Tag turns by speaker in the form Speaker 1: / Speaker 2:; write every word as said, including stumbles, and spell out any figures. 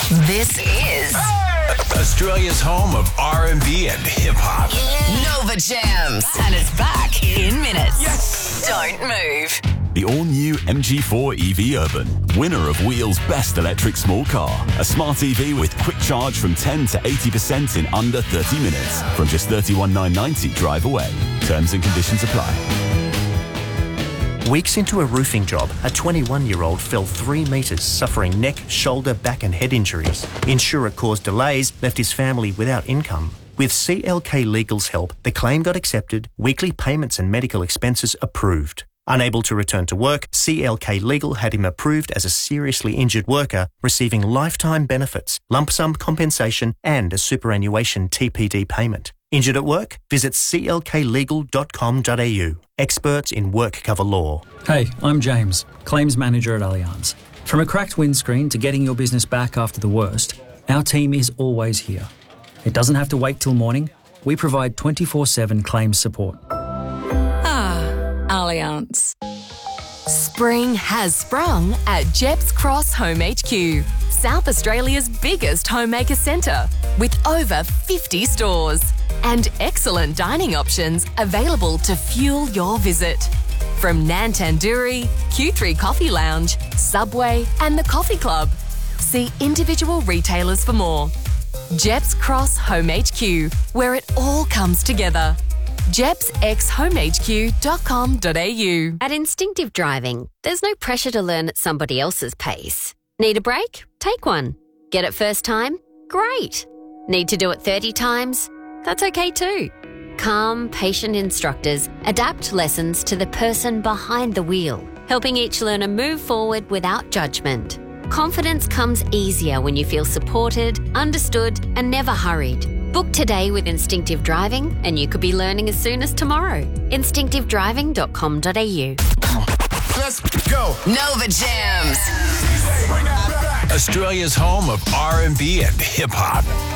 Speaker 1: This is
Speaker 2: Australia's home of R and B and hip-hop.
Speaker 1: Nova Jams. And it's back in minutes. Yes! Don't move.
Speaker 3: The all-new M G four E V Urban, winner of Wheel's Best Electric Small Car. A smart E V with quick charge from ten to eighty percent in under thirty minutes. From just thirty-one thousand nine hundred ninety drive away. Terms and conditions apply.
Speaker 4: Weeks into a roofing job, a twenty-one-year-old fell three metres, suffering neck, shoulder, back and head injuries. Insurer caused delays, left his family without income. With C L K Legal's help, the claim got accepted, weekly payments and medical expenses approved. Unable to return to work, C L K Legal had him approved as a seriously injured worker, receiving lifetime benefits, lump sum compensation and a superannuation T P D payment. Injured at work? Visit c l k legal dot com dot a u. Experts in work cover law.
Speaker 5: Hey, I'm James, Claims Manager at Allianz. From a cracked windscreen to getting your business back after the worst, our team is always here. It doesn't have to wait till morning. We provide twenty-four seven claims support.
Speaker 1: Ah, Allianz. Spring has sprung at Jeps Cross Home H Q, South Australia's biggest homemaker centre, with over fifty stores and excellent dining options available to fuel your visit. From Nan Tandoori, Q three Coffee Lounge, Subway and the Coffee Club. See individual retailers for more. Jeps Cross Home H Q, where it all comes together. jeps x home h q dot com dot a u.
Speaker 6: At Instinctive Driving, there's no pressure to learn at somebody else's pace. Need a break? Take one. Get it first time? Great. Need to do it thirty times? That's okay too. Calm, patient instructors adapt lessons to the person behind the wheel, helping each learner move forward without judgment. Confidence comes easier when you feel supported, understood, and never hurried. Book today with Instinctive Driving and you could be learning as soon as tomorrow. instinctive driving dot com dot a u.
Speaker 2: Let's go.
Speaker 1: Nova Jams.
Speaker 2: Australia's home of R and B and hip-hop.